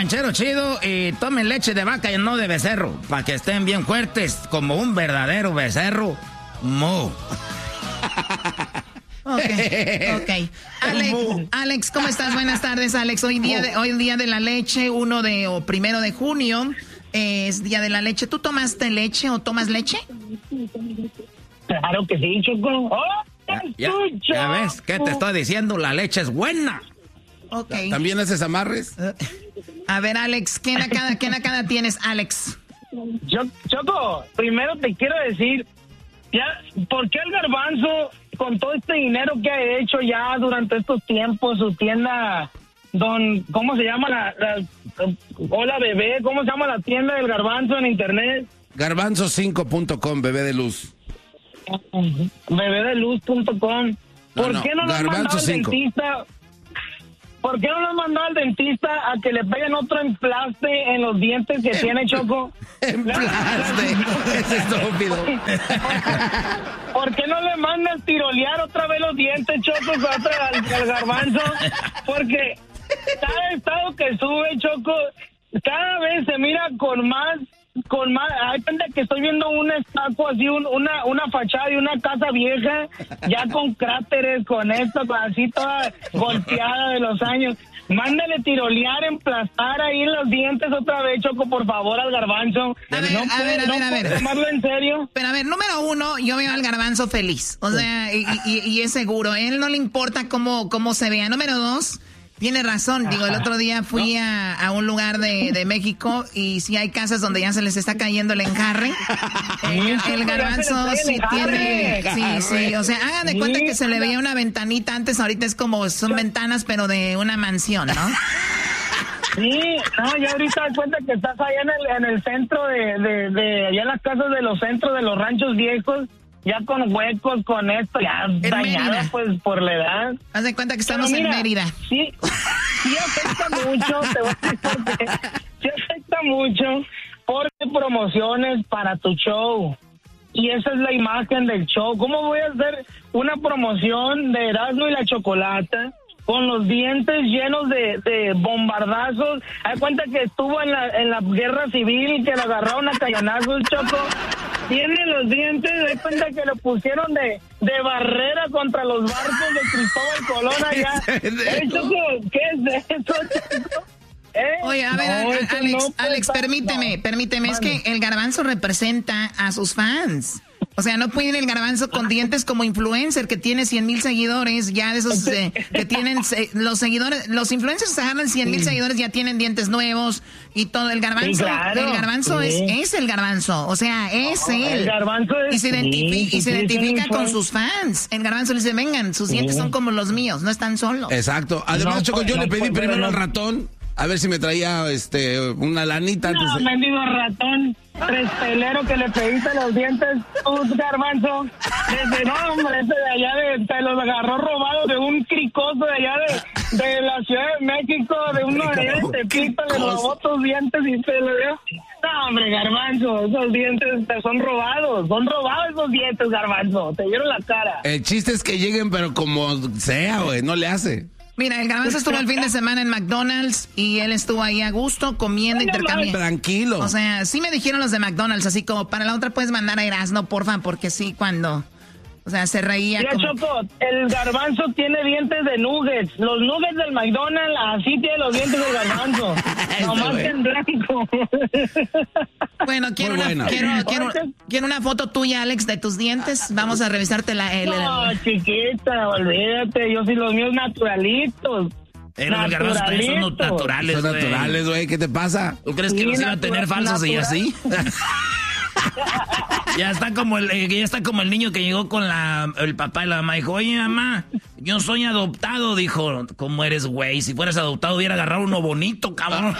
ranchero chido y tomen leche de vaca y no de becerro, para que estén bien fuertes como un verdadero becerro. Mu. Ok. Alex, ¿cómo estás? Buenas tardes, Alex. Hoy día de la leche, 1 de junio, es día de la leche. ¿Tú tomaste leche o tomas leche? Claro que sí, Choco. Ya ves, ¿qué te estoy diciendo? La leche es buena. Okay. ¿También haces amarres? A ver, Alex, ¿qué nacada tienes, Alex? Choco, primero te quiero decir, ¿por qué el Garbanzo, con todo este dinero que ha hecho ya durante estos tiempos, su tienda, ¿cómo se llama hola bebé, ¿cómo se llama la tienda del Garbanzo en internet? Garbanzo5.com, bebé de luz. Bebedeluz.com. ¿Por qué no lo han mandado al dentista? ¿Por qué no lo han mandado al dentista a que le peguen otro emplaste en los dientes que tiene, Choco? Emplaste, es estúpido. ¿Por qué no le mandan tirolear otra vez los dientes, Choco, al Garbanzo? Porque cada estado que sube, Choco, cada vez se mira con más, hay gente que estoy viendo una estatua así, una fachada de una casa vieja, ya con cráteres, con esto, así toda golpeada de los años. Mándale tirolear, emplastar ahí los dientes otra vez, Choco, por favor, al Garbanzo. A ver. Tomarlo en serio. Pero a ver, número 1, yo veo al Garbanzo feliz. O sea, y es seguro. A él no le importa cómo se vea. Número 2, tiene razón. Digo, el otro día fui a un lugar de México y sí hay casas donde ya se les está cayendo el enjarre. El Garbanzo sí tiene... Sí. O sea, hagan de cuenta que se le veía una ventanita antes. Ahorita es como son ventanas, pero de una mansión, ¿no? Sí, ya ahorita das cuenta que estás allá en el centro de allá en las casas de los centros de los ranchos viejos. Ya con huecos, con esto, ya dañada pues por la edad. Haz de cuenta que estamos en Mérida. Sí afecta mucho, te voy a decir por qué. Sí afecta mucho porque promociones para tu show. Y esa es la imagen del show. ¿Cómo voy a hacer una promoción de Erasmo y la Chocolata con los dientes llenos de bombardazos? Hay cuenta que estuvo en la guerra civil, que le agarraron a cañonazos, Choco. Tiene los dientes, hay cuenta que lo pusieron de barrera contra los barcos de Cristóbal Colón allá. Choco, ¿qué es eso, Choco? Oye, a ver, Alex, permíteme, es que el Garbanzo representa a sus fans. O sea, no puede ir el Garbanzo con dientes como influencer que tiene 100,000 seguidores, ya de esos que tienen los seguidores, los influencers agarran 100,000 seguidores, ya tienen dientes nuevos y todo. El Garbanzo, sí, claro, el Garbanzo es el Garbanzo, o sea, es él. El Garbanzo es, y se identifica con sus fans. El Garbanzo le dice, vengan, sus dientes son como los míos, no están solos. Exacto. Además, Choco, yo le pedí primero al ratón a ver si me traía una lanita. No, mendigo ratón. Trespelero que le pediste los dientes, Garbanzo. No, hombre, ese de allá te los agarró robados de un cricoso de allá de la Ciudad de México, de uno de allá de Tepito, le robó tus dientes y te lo dio. No, hombre, Garbanzo, esos dientes son robados esos dientes, Garbanzo, te dieron la cara. El chiste es que lleguen, pero como sea, güey, no le hace. Mira, el Garbanzo estuvo el fin de semana en McDonald's y él estuvo ahí a gusto comiendo, intercambiando. Tranquilo. O sea, sí me dijeron los de McDonald's, así como para la otra puedes mandar a Erasmo, porfa, porque sí, cuando... O sea, se reía. Mira, como... Choco, el Garbanzo tiene dientes de nuggets. Los nuggets del McDonald's, así tiene los dientes del Garbanzo. Nomás en blanco. Bueno, quiero una foto tuya, Alex, de tus dientes. Vamos a revisarte No, chiquita, olvídate. Yo sí los míos naturalitos. Los Garbanzos son naturales, güey. Son naturales, güey. ¿Qué te pasa? ¿Tú crees que los iba a tener falsos y así? Ya está como el niño que llegó con el papá y la mamá. Dijo, oye, mamá, yo soy adoptado. Dijo, ¿cómo eres, güey? Si fueras adoptado hubiera agarrado uno bonito, cabrón.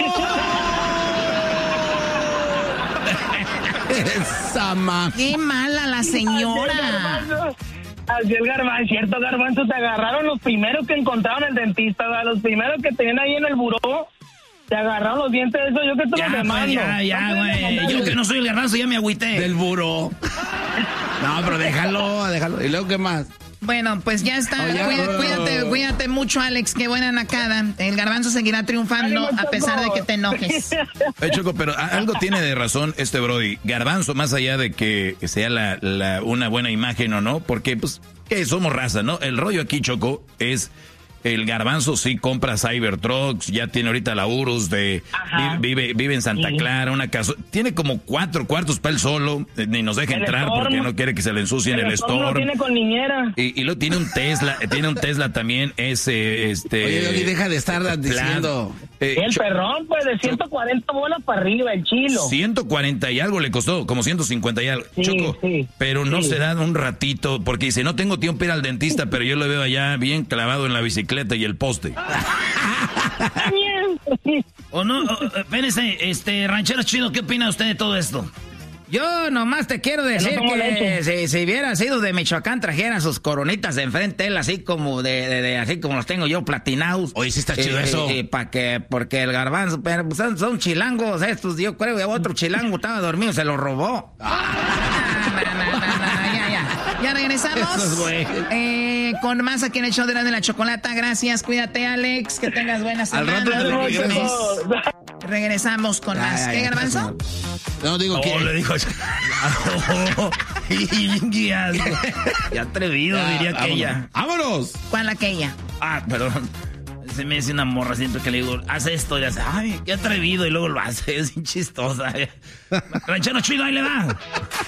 ¡Qué mala la señora! Así el Garbanzo, cierto, Garbanzo, te agarraron los primeros que encontraron el dentista, ¿verdad? Los primeros que tenían ahí en el buró. Te agarraron los dientes de eso, yo que te los demando. Ya, güey. Yo que no soy el Garbanzo, ya me agüité. Del buró. No, pero déjalo. ¿Y luego qué más? Bueno, pues ya está. Cuídate mucho, Alex. Qué buena nacada. El Garbanzo seguirá triunfando a pesar de que te enojes. Choco, pero algo tiene de razón este Brody. Garbanzo, más allá de que sea una buena imagen o no, porque pues que somos raza, ¿no? El rollo aquí, Choco, es... El Garbanzo sí compra Cybertrucks, ya tiene ahorita la Urus vive en Santa Clara, una casa, tiene como 4 cuartos para él solo, ni nos deja entrar porque no quiere que se le ensucie en el Storm. Lo tiene con niñera. Y luego tiene un Tesla también, ese Oye, deja de estar diciendo. El perrón, pues, de 140 bolas para arriba, el chilo. 140 y algo le costó, como 150 y algo. Sí, Choco, sí, pero no se dan un ratito, porque dice, no tengo tiempo para ir al dentista, pero yo lo veo allá bien clavado en la bicicleta y el poste. O no, espérense, ranchero chido, ¿qué opina usted de todo esto? Yo nomás te quiero decir que si hubiera sido de Michoacán, trajera sus coronitas de enfrente, él así como así como los tengo yo, platinados. Oye, sí está chido eso. Porque el Garbanzo, pero pues, son chilangos estos, yo creo que otro chilango estaba dormido, se lo robó. Ya regresamos con más aquí en el show de la Chocolata. Gracias, cuídate, Alex, que tengas buena semana. Al rato regresamos con más. ¿Qué, Garbanzo? No, digo que... le dijo... Ya atrevido, diría aquella. ¡Vámonos! ¿Cuál aquella? Perdón. Se me dice una morra siempre que le digo, haz esto, y hace, ay, qué atrevido, y luego lo hace, es bien chistosa. Ranchero chido, ahí le va.